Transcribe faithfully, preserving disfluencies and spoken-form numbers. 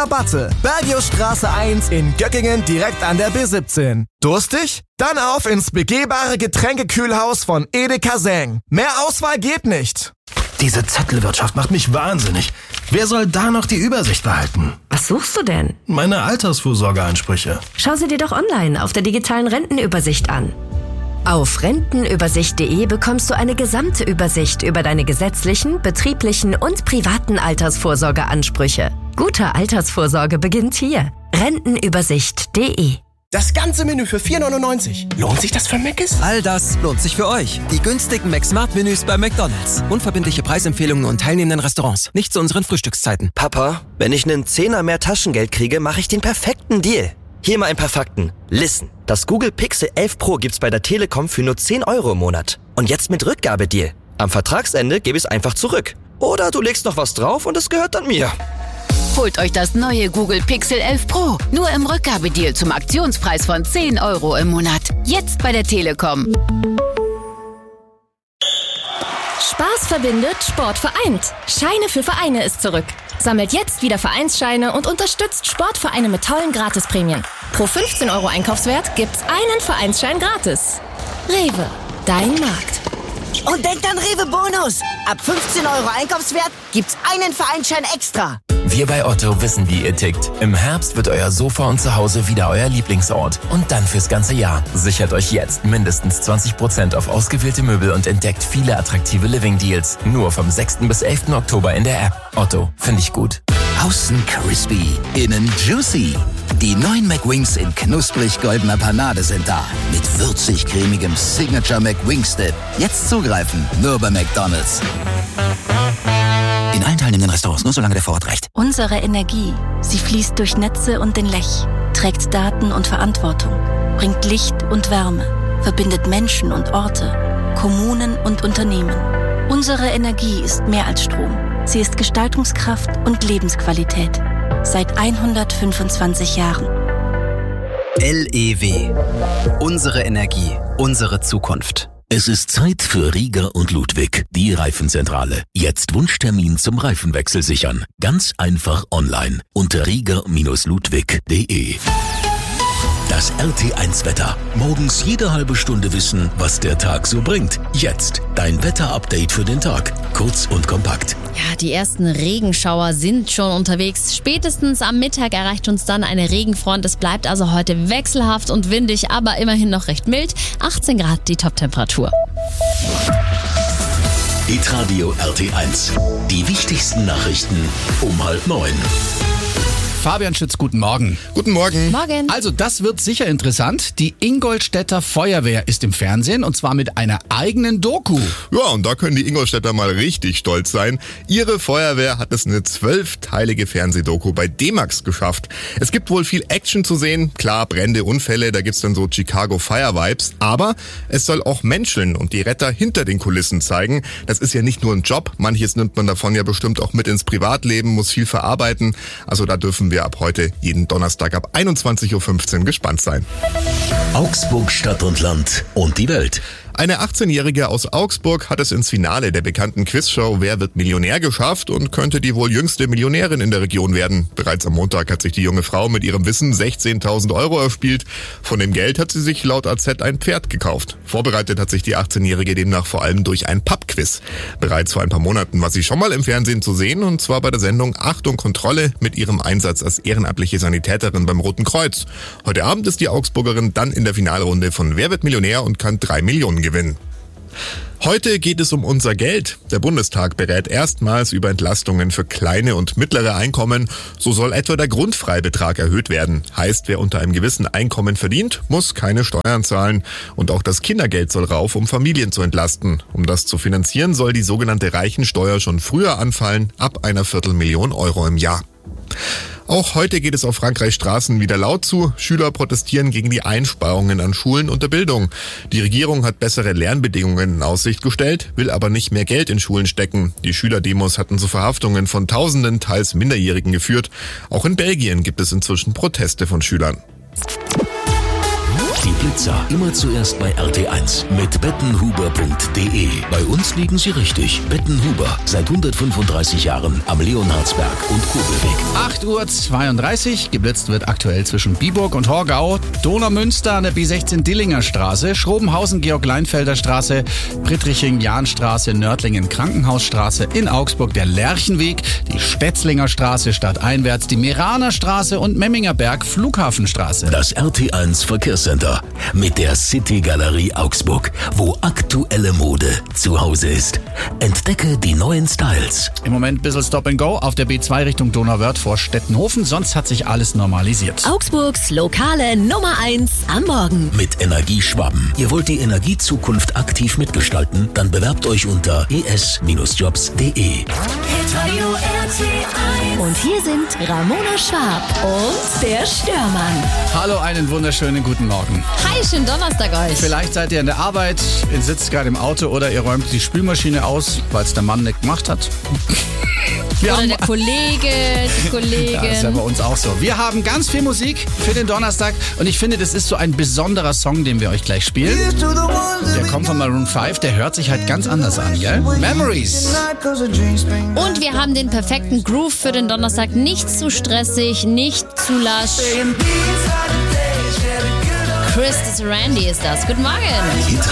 Rabatte. Bergiusstraße eins in Göckingen direkt an der B siebzehn. Durstig? Dann auf ins begehbare Getränkekühlhaus von Edeka Seng. Mehr Auswahl geht nicht. Diese Zettelwirtschaft macht mich wahnsinnig. Wer soll da noch die Übersicht behalten? Was suchst du denn? Meine Altersvorsorgeansprüche. Schau sie dir doch online auf der digitalen Rentenübersicht an. Auf rentenübersicht punkt de bekommst du eine gesamte Übersicht über deine gesetzlichen, betrieblichen und privaten Altersvorsorgeansprüche. Gute Altersvorsorge beginnt hier. rentenübersicht punkt de. Das ganze Menü für vier neunundneunzig. Lohnt sich das für Mc's? All das lohnt sich für euch. Die günstigen McSmart-Menüs bei McDonald's. Unverbindliche Preisempfehlungen und teilnehmenden Restaurants. Nicht zu unseren Frühstückszeiten. Papa, wenn ich einen Zehner mehr Taschengeld kriege, mache ich den perfekten Deal. Hier mal ein paar Fakten. Listen, das Google Pixel elf Pro gibt's bei der Telekom für nur zehn Euro im Monat. Und jetzt mit Rückgabedeal. Am Vertragsende gebe ich es einfach zurück. Oder du legst noch was drauf und es gehört dann mir. Holt euch das neue Google Pixel elf Pro. Nur im Rückgabedeal zum Aktionspreis von zehn Euro im Monat. Jetzt bei der Telekom. Spaß verbindet, Sport vereint. Scheine für Vereine ist zurück. Sammelt jetzt wieder Vereinsscheine und unterstützt Sportvereine mit tollen Gratisprämien. Pro fünfzehn Euro Einkaufswert gibt's einen Vereinsschein gratis. Rewe, dein Markt. Und denkt an Rewe Bonus. Ab fünfzehn Euro Einkaufswert gibt's einen Vereinsschein extra. Wir bei Otto wissen, wie ihr tickt. Im Herbst wird euer Sofa und Zuhause wieder euer Lieblingsort. Und dann fürs ganze Jahr. Sichert euch jetzt mindestens zwanzig Prozent auf ausgewählte Möbel und entdeckt viele attraktive Living-Deals. Nur vom sechsten bis elften Oktober in der App. Otto, finde ich gut. Außen crispy, innen juicy. Die neuen McWings in knusprig goldener Panade sind da. Mit würzig-cremigem Signature McWings Dip. Jetzt zugreifen, nur bei McDonald's. In allen teilnehmenden Restaurants, nur solange der Vorrat reicht. Unsere Energie, sie fließt durch Netze und den Lech, trägt Daten und Verantwortung, bringt Licht und Wärme, verbindet Menschen und Orte, Kommunen und Unternehmen. Unsere Energie ist mehr als Strom. Sie ist Gestaltungskraft und Lebensqualität. Seit hundertfünfundzwanzig Jahren. L E W. Unsere Energie, unsere Zukunft. Es ist Zeit für Rieger und Ludwig, die Reifenzentrale. Jetzt Wunschtermin zum Reifenwechsel sichern. Ganz einfach online unter rieger Ludwig punkt de. Das R T eins Wetter. Morgens jede halbe Stunde wissen, was der Tag so bringt. Jetzt dein Wetter-Update für den Tag. Kurz und kompakt. Ja, die ersten Regenschauer sind schon unterwegs. Spätestens am Mittag erreicht uns dann eine Regenfront. Es bleibt also heute wechselhaft und windig, aber immerhin noch recht mild. achtzehn Grad die Toptemperatur. Hitradio R T eins. Die wichtigsten Nachrichten um halb neun. Fabian Schütz, guten Morgen. Guten Morgen. Morgen. Also das wird sicher interessant. Die Ingolstädter Feuerwehr ist im Fernsehen und zwar mit einer eigenen Doku. Ja, und da können die Ingolstädter mal richtig stolz sein. Ihre Feuerwehr hat es eine zwölfteilige Fernsehdoku bei D-Max geschafft. Es gibt wohl viel Action zu sehen. Klar, Brände, Unfälle, da gibt's dann so Chicago Fire Vibes. Aber es soll auch Menscheln und die Retter hinter den Kulissen zeigen. Das ist ja nicht nur ein Job. Manches nimmt man davon ja bestimmt auch mit ins Privatleben, muss viel verarbeiten. Also da dürfen wir ab heute jeden Donnerstag ab einundzwanzig Uhr fünfzehn gespannt sein. Augsburg, Stadt und Land und die Welt. Eine achtzehnjährige aus Augsburg hat es ins Finale der bekannten Quizshow Wer wird Millionär geschafft und könnte die wohl jüngste Millionärin in der Region werden. Bereits am Montag hat sich die junge Frau mit ihrem Wissen sechzehntausend Euro erspielt. Von dem Geld hat sie sich laut A Z ein Pferd gekauft. Vorbereitet hat sich die achtzehnjährige demnach vor allem durch ein Pub-Quiz. Bereits vor ein paar Monaten war sie schon mal im Fernsehen zu sehen und zwar bei der Sendung Achtung Kontrolle mit ihrem Einsatz als ehrenamtliche Sanitäterin beim Roten Kreuz. Heute Abend ist die Augsburgerin dann in der Finalrunde von Wer wird Millionär und kann drei Millionen gewinnen. Heute geht es um unser Geld. Der Bundestag berät erstmals über Entlastungen für kleine und mittlere Einkommen. So soll etwa der Grundfreibetrag erhöht werden. Heißt, wer unter einem gewissen Einkommen verdient, muss keine Steuern zahlen. Und auch das Kindergeld soll rauf, um Familien zu entlasten. Um das zu finanzieren, soll die sogenannte Reichensteuer schon früher anfallen, ab einer Viertelmillion Euro im Jahr. Auch heute geht es auf Frankreichs Straßen wieder laut zu. Schüler protestieren gegen die Einsparungen an Schulen und der Bildung. Die Regierung hat bessere Lernbedingungen in Aussicht gestellt, will aber nicht mehr Geld in Schulen stecken. Die Schülerdemos hatten zu Verhaftungen von Tausenden, teils Minderjährigen geführt. Auch in Belgien gibt es inzwischen Proteste von Schülern. Die Blitzer. Immer zuerst bei R T eins mit bettenhuber punkt de. Bei uns liegen Sie richtig. Bettenhuber. Seit hundertfünfunddreißig Jahren am Leonhardsberg und Kurbelweg. acht Uhr zweiunddreißig. Geblitzt wird aktuell zwischen Biburg und Horgau, Donaumünster an der B sechzehn Dillinger Straße, Schrobenhausen Georg-Leinfelder Straße, Brittriching-Jahnstraße, Nördlingen Krankenhausstraße, in Augsburg der Lerchenweg, die Stetzlinger Straße stadteinwärts, die Meraner Straße und Memminger Berg Flughafenstraße. Das R T eins Verkehrscenter mit der City Galerie Augsburg, wo aktuelle Mode zu Hause ist. Entdecke die neuen Styles. Im Moment ein bisschen Stop and Go auf der B zwei Richtung Donauwörth vor Stettenhofen, sonst hat sich alles normalisiert. Augsburgs lokale Nummer eins am Morgen. Mit Energieschwaben. Ihr wollt die Energiezukunft aktiv mitgestalten? Dann bewerbt euch unter e s Bindestrich jobs punkt de. Und hier sind Ramona Schwab und der Störmann. Hallo, einen wunderschönen guten Morgen. Hi, schönen Donnerstag euch. Vielleicht seid ihr in der Arbeit, ihr sitzt gerade im Auto oder ihr räumt die Spülmaschine aus, weil es der Mann nicht gemacht hat. Wir Oder haben, der Kollege, die Kollegin. ja, ist ja bei uns auch so. Wir haben ganz viel Musik für den Donnerstag und ich finde, das ist so ein besonderer Song, den wir euch gleich spielen. Der kommt von Maroon fünf, der hört sich halt ganz anders an, gell? Memories. Und wir haben den perfekten Groove für den Donnerstag. Nicht zu stressig, nicht zu lasch. Chris Randy ist das. Guten Morgen.